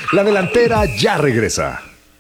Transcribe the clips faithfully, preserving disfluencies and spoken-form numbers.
La delantera ya regresa.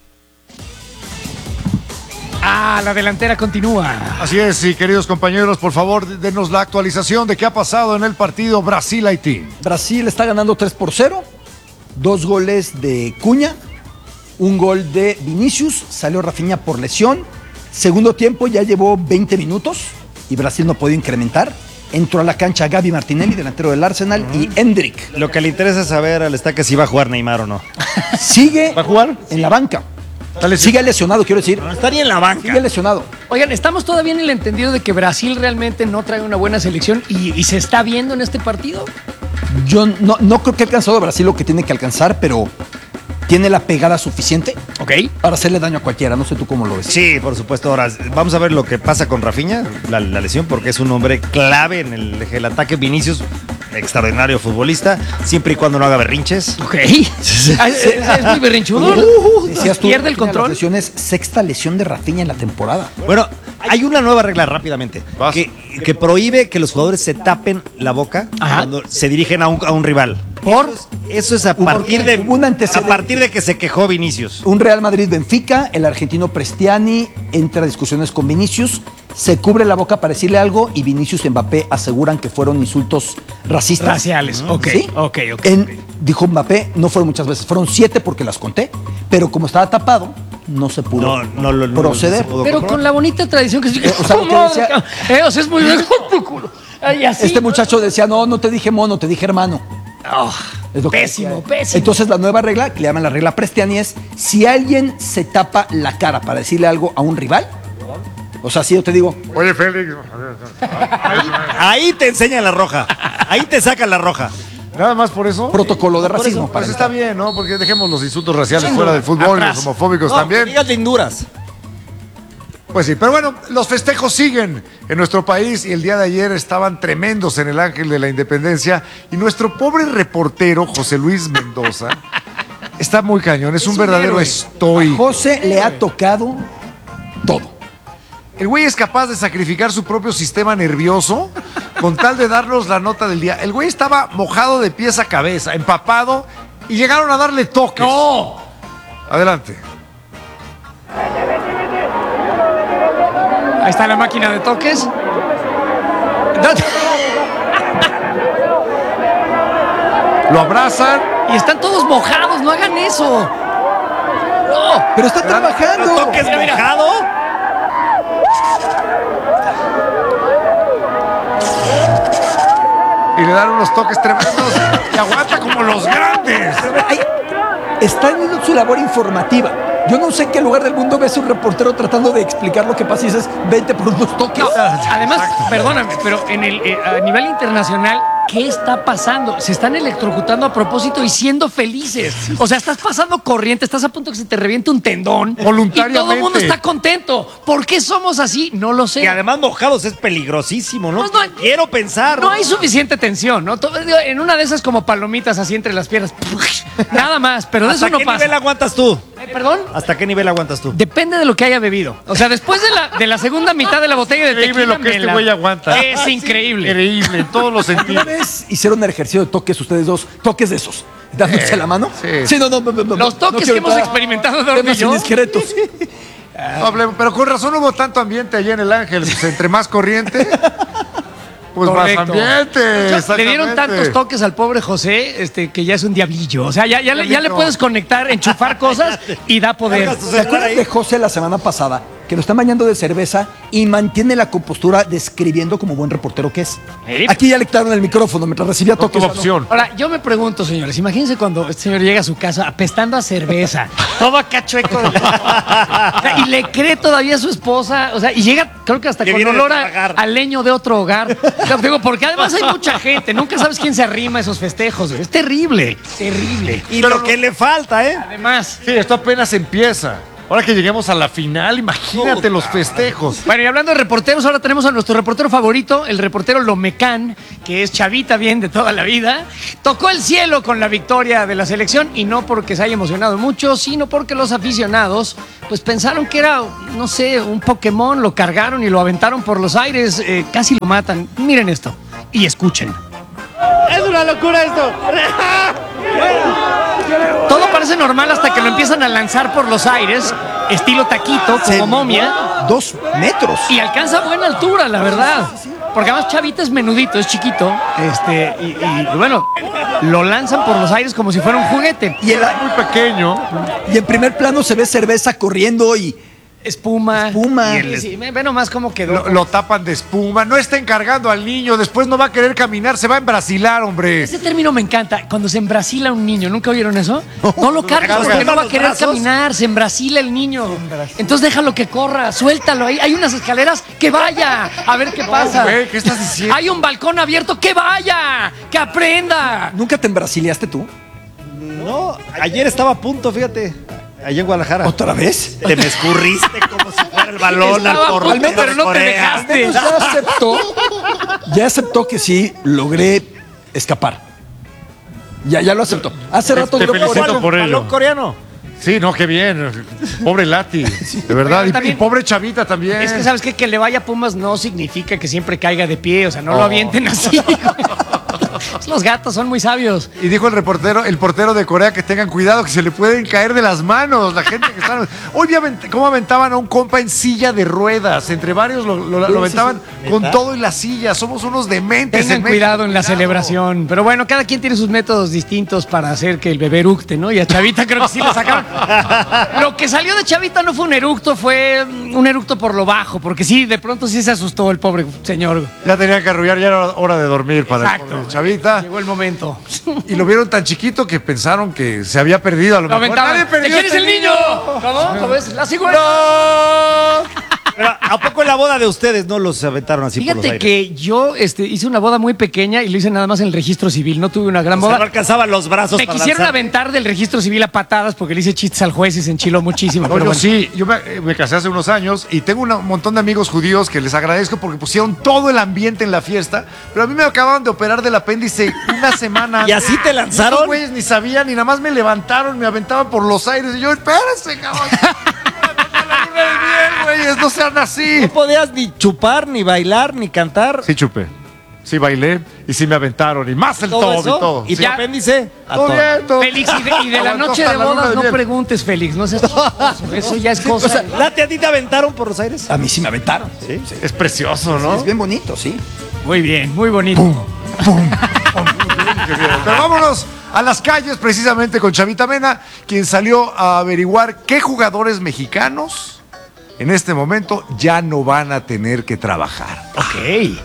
Ah, la delantera continúa. Así es, y queridos compañeros, por favor, denos la actualización de qué ha pasado en el partido Brasil-Haití. Brasil está ganando tres por cero, dos goles de Cunha, un gol de Vinicius, salió Rafinha por lesión, segundo tiempo ya llevó veinte minutos y Brasil no puede incrementar. Entró a la cancha Gaby Martinelli, delantero del Arsenal, mm. y Endrick. Lo que le interesa saber al Estaca es si va a jugar Neymar o no. Sigue ¿Va a jugar? en la banca. Sigue lesionado, quiero decir. No estaría en la banca. Sigue lesionado. Oigan, estamos todavía en el entendido de que Brasil realmente no trae una buena selección y, y se está viendo en este partido. Yo no, no creo que ha alcanzado a Brasil lo que tiene que alcanzar, pero tiene la pegada suficiente Ok. para hacerle daño a cualquiera. No sé tú cómo lo ves. Sí, por supuesto. Ahora, vamos a ver lo que pasa con Rafinha, la, la lesión, porque es un hombre clave en el eje del ataque. Vinicius, extraordinario futbolista, siempre y cuando no haga berrinches. Ok. ¿Es, es muy berrinchudo? Uh, decías tú, ¿Pierde el Rafinha, control? La lesión es sexta lesión de Rafinha en la temporada. Bueno, hay una nueva regla rápidamente que, que prohíbe que los jugadores se tapen la boca Ajá. cuando se dirigen a un, a un rival. ¿Por? Eso es a partir de Hubo un a antecedente. partir de que se quejó Vinicius. Un Real Madrid-Benfica, el argentino Prestiani entra a discusiones con Vinicius, se cubre la boca para decirle algo y Vinicius y Mbappé aseguran que fueron insultos racistas. Raciales, ok, ¿Sí? ok, ok. En, dijo Mbappé, no fueron muchas veces, fueron siete porque las conté, pero como estaba tapado, no se pudo No, no, no, no, proceder. no se pudo Pero comprobar. con la bonita tradición que... Eh, o sea, lo que decía- Eh, o sea, es muy... Ay, así. Este muchacho decía, no, no te dije mono, te dije hermano. Oh, Es lo que pésimo, decía. pésimo. Entonces la nueva regla, que le llaman la regla Prestiani, es si alguien se tapa la cara para decirle algo a un rival, o sea, si yo te digo, Oye, Félix. Ahí te enseñan la roja. Ahí te sacan la roja. Nada más por eso. protocolo de racismo. Pues para está entrar. bien, ¿no? Porque dejemos los insultos raciales fuera del fútbol, y los homofóbicos No, también. digas linduras. Pues sí, pero bueno, los festejos siguen en nuestro país y el día de ayer estaban tremendos en el Ángel de la Independencia y nuestro pobre reportero José Luis Mendoza está muy cañón, es, un, un verdadero héroe. estoy. José le ha tocado todo. El güey es capaz de sacrificar su propio sistema nervioso con tal de darnos la nota del día. El güey estaba mojado de pies a cabeza, empapado y llegaron a darle toques. ¡No! Adelante. Ahí está la máquina de toques. Lo abrazan. Y están todos mojados, no hagan eso. No. Pero está trabajando. ¿Toques Mira, mira. mojado? Y le dan unos toques tremendos y aguanta como los grandes. Ay, está en su labor informativa. Yo no sé en qué lugar del mundo ves un reportero tratando de explicar lo que pasa y dices, vente por unos toques. No, además, perdóname, pero en el, eh, a nivel internacional, ¿qué está pasando? Se están electrocutando a propósito y siendo felices. O sea, estás pasando corriente, estás a punto de que se te reviente un tendón. Voluntariamente. Y todo el mundo está contento. ¿Por qué somos así? No lo sé. Y además mojados es peligrosísimo, ¿no? Pues no hay- Quiero pensar. No hay suficiente tensión, ¿no? Todo- En una de esas como palomitas así entre las piernas. Nada más, pero de ¿Hasta eso no qué pasa. nivel aguantas tú? Eh, ¿Perdón? ¿Hasta qué nivel aguantas tú? Depende de lo que haya bebido. O sea, después de la, de la segunda mitad de la botella de Increíble tequila... lo que me este la- güey aguanta. Es increíble. Increíble, en todos los ¿Alguna sentidos. vez hicieron un ejercicio de toques ustedes dos? Toques de esos. Dándose la mano. sí. no, no, no, no, no, Los toques no quiero que hemos entrar experimentado a Dormi y temas yo. indiscretos. No hablemos, pero con razón hubo tanto ambiente allá en el Ángel. Pues, entre más corriente, pues Correcto. más ambiente. Le dieron exactamente. tantos toques al pobre José este, que ya es un diablillo. O sea, ya, ya, le- ya le No. puedes conectar, enchufar cosas y da poder. Cargas tu ¿Se acuerdan ahí. de José la semana pasada? Que lo están bañando de cerveza y mantiene la compostura describiendo como buen reportero que es. Sí. Aquí ya le quitaron el micrófono mientras recibía No toques. tuvo opción. Ahora, yo me pregunto, señores, imagínense cuando este señor llega a su casa apestando a cerveza, todo acá chueco. de- O sea, y le cree todavía a su esposa, o sea, y llega, creo que hasta Que con viene de olor a, trabajar. a leño de otro hogar. O sea, digo, porque además hay mucha gente, nunca sabes quién se arrima a esos festejos. Es terrible, terrible. Y lo que le falta, ¿eh? Además, Sí, esto apenas empieza. Ahora que lleguemos a la final, imagínate los festejos. bueno, y hablando de reporteros, ahora tenemos a nuestro reportero favorito, el reportero Lomecán, que es chavita bien de toda la vida. Tocó el cielo con la victoria de la selección y no porque se haya emocionado mucho, sino porque los aficionados pues pensaron que era, no sé, un Pokémon, lo cargaron y lo aventaron por los aires, eh, casi lo matan. Miren esto y escuchen. Es una locura esto. Todo parece normal hasta que lo empiezan a lanzar por los aires, estilo taquito, como Se- momia, Dos metros. y alcanza buena altura, la verdad. Porque además Chavita es menudito, es chiquito, este, y, y, bueno, lo lanzan por los aires como si fuera un juguete. Y, el- Muy pequeño. y en primer plano se ve cerveza corriendo y Espuma. Espuma. Y el- sí, ve nomás cómo quedó. Lo, lo tapan de espuma. No estén cargando al niño. Después no va a querer caminar. Se va a embrasilar, hombre. Ese término me encanta. Cuando se embrasila un niño, ¿nunca oyeron eso? No lo cargues cargas porque no va a los querer brazos. caminar. Se embrasila el niño. Entonces déjalo que corra, suéltalo. Hay, hay unas escaleras, que vaya. A ver qué pasa. güey, ¿qué estás diciendo? Hay un balcón abierto, que vaya. Que aprenda. ¿Nunca te embrasileaste tú? No, ayer estaba a punto, fíjate. Allá en Guadalajara. ¿Otra vez? Te me escurriste como si fuera el balón al Estaba a torneo punto, de pero no te Corea. dejaste. Ya aceptó, ya aceptó que sí logré escapar. Ya, ya lo aceptó. Hace Te- rato te yo felicito por- por ello. Balón coreano. Sí, no, qué bien. Pobre Lati. De verdad. Pero Y- también- y, pobre Chavita también. Es que, ¿sabes qué? Que le vaya a Pumas no significa que siempre caiga de pie. O sea, no lo Oh. avienten así. Los gatos son muy sabios. Y dijo el reportero, el portero de Corea, que tengan cuidado, que se le pueden caer de las manos la gente que está. Hoy vi avent- cómo aventaban a un compa en silla de ruedas. Entre varios lo, lo- lo aventaban con ¿Neta? todo y la silla. Somos unos dementes. Tengan en México. cuidado en la Cuidado. celebración. Pero bueno, cada quien tiene sus métodos distintos para hacer que el bebé eructe, ¿no? Y a Chavita creo que sí le sacaron. Lo que salió de Chavita no fue un eructo, fue un eructo por lo bajo, porque sí, de pronto sí se asustó el pobre señor. Ya tenía que arrullar, ya era hora de dormir para el Exacto. pobre Chavita. Llegó el momento. Y lo vieron tan chiquito que pensaron que se había perdido. A lo Lo mejor. aventaban. Nadie ¿De perdió quién es este el niño? ¿Cómo? ¿Cómo es? La cigüeña. Pero, ¿a poco en la boda de ustedes no los aventaron así por los Fíjate aires? que yo este, hice una boda muy pequeña y lo hice nada más en el registro civil. No tuve una gran O sea, boda. no alcanzaban los brazos Me para quisieron lanzar. aventar del registro civil a patadas porque le hice chistes al juez y se enchiló muchísimo. No, pero yo bueno. sí, yo me, eh, me casé hace unos años y tengo una- un montón de amigos judíos que les agradezco porque pusieron todo el ambiente en la fiesta, pero a mí me acababan de operar del apéndice una semana. ¿Y así te lanzaron? Esos güeyes ni sabían, ni nada más me levantaron, me aventaban por los aires y yo, espérense, cabrón. La luna de miel, güeyes, no sean así. No podías ni chupar, ni bailar, ni cantar. Sí chupé, sí bailé y sí me aventaron y más el todo todo y eso. todo. Y Sí. tu apéndice. A Todo todo. bien, todo Félix, y de, y de la Aguantó noche hasta de la luna bodas de no miel. preguntes, Félix. No seas chistoso. Eso ya es cosa. O sea, Lati, ¿a ti te aventaron por los aires? A mí sí me aventaron. Sí. Es precioso, ¿no? Es bien bonito, sí. Muy bien, muy bonito. Pero vámonos a las calles precisamente con Chavita Mena, quien salió a averiguar qué jugadores mexicanos en este momento ya no van a tener que trabajar. Ok.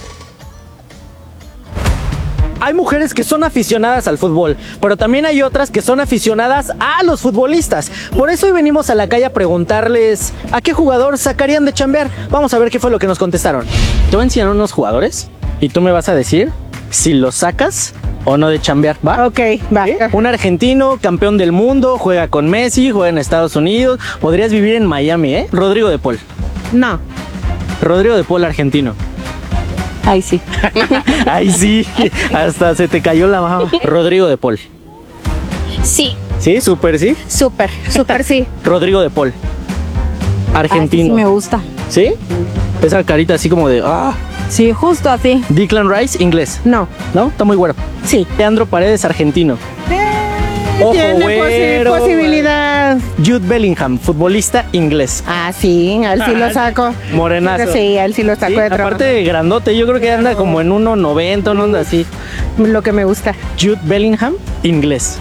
Hay mujeres que son aficionadas al fútbol, pero también hay otras que son aficionadas a los futbolistas. Por eso hoy venimos a la calle a preguntarles a qué jugador sacarían de chambear. Vamos a ver qué fue lo que nos contestaron. Te voy a enseñar unos jugadores y tú me vas a decir si los sacas o no de chambear, ¿va? Ok, va. Un argentino, campeón del mundo, juega con Messi, juega en Estados Unidos. Podrías vivir en Miami, ¿eh? Rodrigo de Paul. No, Rodrigo de Paul, argentino. ahí sí. Ay, sí, hasta se te cayó la baba. Rodrigo de Paul. Sí, Sí, súper, sí. súper, súper sí. Rodrigo de Paul. Ah, sí, sí Argentino. me gusta. ¿Sí? Esa carita así como de. Ah. Sí, justo así. Declan Rice, inglés. No, ¿No? Está muy güero. sí. Leandro Paredes, argentino. Ojo, Tiene posi- güero. posibilidad. Jude Bellingham, futbolista inglés. Ah, sí, a él sí lo saco. Morenazo. Sí, a él sí lo saco Sí, de trabajo. aparte de grandote, yo creo que anda como en uno noventa, no anda así. Lo que me gusta. Jude Bellingham, inglés.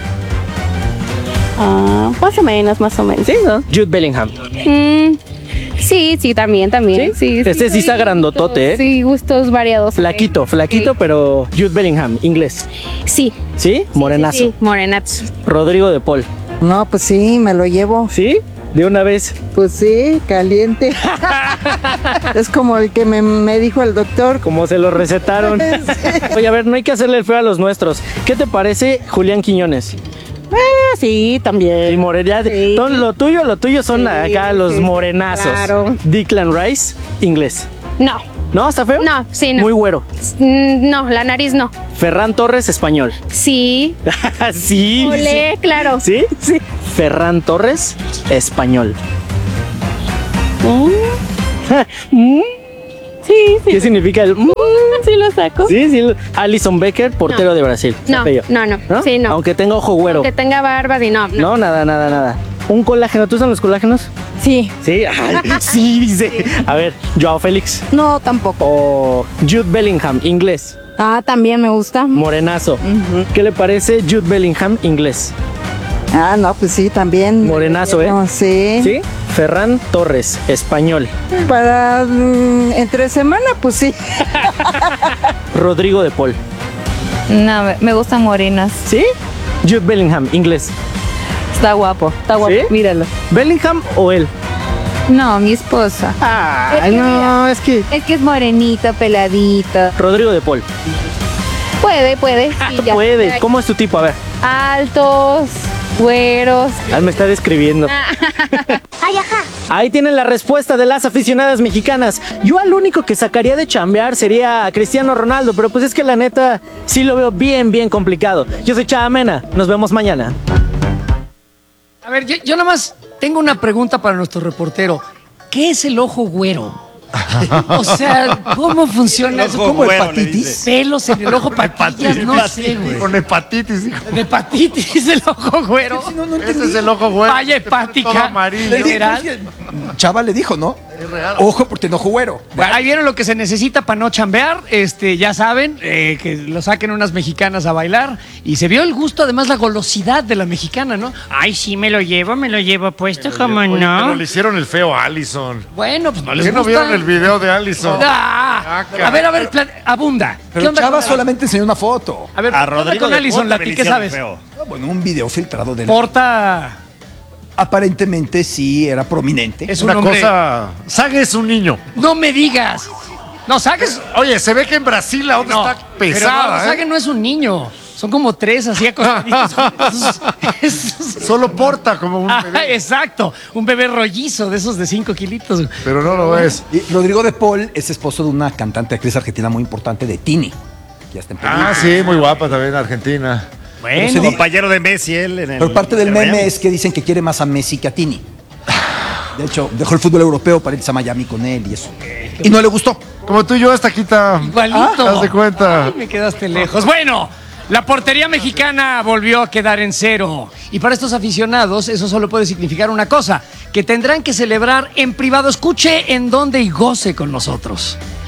Ah, más o menos, más o menos. ¿Sí, no? Jude Bellingham. Mm, sí, sí, también, también. ¿Sí? Sí, Este sí está soy grandotote, ¿eh? Sí, gustos variados. Flaquito, flaquito, Sí. pero Jude Bellingham, inglés. Sí. ¿Sí? Morenazo. Sí, morenazo. Rodrigo de Paul. No, pues sí, me lo llevo. ¿Sí? De una vez. Pues sí, caliente. Es como el que me, me dijo el doctor. Como se lo recetaron. Oye, a ver, no hay que hacerle el feo a los nuestros. ¿Qué te parece Julián Quiñones? Ah, sí, también. Y Morelia. Sí. Todo lo tuyo, lo tuyo son Sí, acá los sí, morenazos. claro. Declan Rice, inglés. No, ¿No? ¿Está feo? no, sí, no. Muy güero. Mm, No, la nariz no. Ferran Torres, español. Sí. sí. Olé, claro. ¿Sí? Sí. Ferran Torres, español. Mm, Sí, sí. ¿Qué significa el mm? Sí lo saco. Sí, sí. Alison Becker, portero No. de Brasil. No, Sabe yo. no, no, sí, no. Aunque tenga ojo güero. Que tenga barbas y no. No. No, nada, nada, nada. Un colágeno. ¿Tú usan los colágenos? Sí. Sí. Ay, sí, dice. A ver, Joao Félix. No, tampoco. O Jude Bellingham, inglés. Ah, también me gusta. Morenazo. ¿Qué le parece Jude Bellingham, inglés? Ah, no, pues sí, también. Morenazo, ¿eh? No, sí. ¿Sí? Ferran Torres, español. Para mm, entre semana, pues sí. Rodrigo de Paul. No, me- me gustan morenas. ¿Sí? Jude Bellingham, inglés. Está guapo, está guapo. ¿Sí? Míralo. ¿Bellingham o él? No, mi esposa. Ay, no, es que... Es que es morenito, peladito. Rodrigo de Paul. Puede, puede. Sí, ya. Puede. Ya. ¿Cómo es tu tipo? A ver. Altos, güeros. Ah, me está describiendo. Ahí tienen la respuesta de las aficionadas mexicanas. Yo al único que sacaría de chambear sería a Cristiano Ronaldo, pero pues es que la neta sí lo veo bien, bien complicado. Yo soy Chava Mena. Nos vemos mañana. A ver, yo, yo nada más tengo una pregunta para nuestro reportero. ¿Qué es el ojo güero? O sea, ¿cómo funciona El eso? ojo ¿Cómo güero, hepatitis? le dice. Pelos en el ojo, patillas, no sé, güey. Con hepatitis, hijo. De hepatitis el ojo güero. Sí, no, no Ese entendí. es el ojo güero. Vaya hepática. Todo amarillo. Le Literal. Chava le dijo, ¿no? Ojo, porque no güero. Bueno, ahí vieron lo que se necesita para no chambear. Este, ya saben, eh, que lo saquen unas mexicanas a bailar. Y se vio el gusto, además, la golosidad de la mexicana, ¿no? Ay, sí, me lo llevo, me lo llevo puesto, como Oye, pero no. le hicieron el feo a Allison. Bueno, pues no les ¿Qué no gusta. vieron el video de Allison? Ah, Ah, a ver, a ver, plan- abunda. ¿Qué Pero onda Chava con- solamente enseñó una foto. A ver, A ¿qué onda Rodrigo con de Allison, Paul Lapi? también ¿Qué le sabes? hicieron feo. Ah, Bueno, un video filtrado de él. Porta. Aparentemente sí era prominente. Es Es un una hombre. cosa. Sague es un niño. No me digas. No, Sague. Oye, se ve que en Brasil la otra No, está pesada. pero ¿eh? Sague no es un niño. Son como tres así acostaditos. Esos- esos- Solo porta como un Ah, bebé. exacto. Un bebé rollizo de esos de cinco kilitos. Pero no lo ves. Y Rodrigo de Paul es esposo de una cantante actriz argentina muy importante, de Tini. Que ya está en Ah, película. sí, muy guapa también Argentina. Pero se di- Compañero de Messi, él en el. Pero parte del en meme Miami. es que dicen que quiere más a Messi que a Tini. De hecho, dejó el fútbol europeo para irse a Miami con él y eso. Y no le gustó. Como tú y yo, esta quita. Igualito. Haz de cuenta. Ay, me quedaste lejos. Bueno, la portería mexicana volvió a quedar en cero. Y para estos aficionados, eso solo puede significar una cosa: que tendrán que celebrar en privado. Escuche en dónde y goce con nosotros.